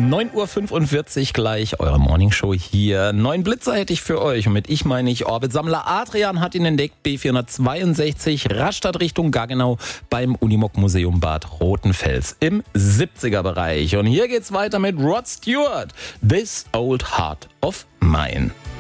9:45 Uhr gleich, eure Morningshow hier. 9 Blitzer hätte ich für euch. Und mit ich meine ich Orbitsammler Adrian hat ihn entdeckt. B462 Rastatt Richtung Gaggenau beim Unimog Museum Bad Rotenfels im 70er-Bereich. Und hier geht's weiter mit Rod Stewart. This Old Heart of Mine.